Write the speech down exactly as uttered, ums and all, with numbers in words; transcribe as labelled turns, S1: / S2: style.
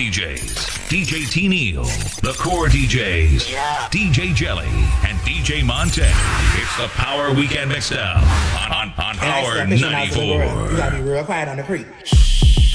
S1: D Js, D J T Neil, the Core D Js,
S2: Yeah.
S1: D J Jelly, and D J Monte. It's the Power Weekend Mixdown on, on, on
S2: And I
S1: Power
S2: said, fishing out to the world. You
S1: ninety-four.
S2: gotta be real quiet on the creek.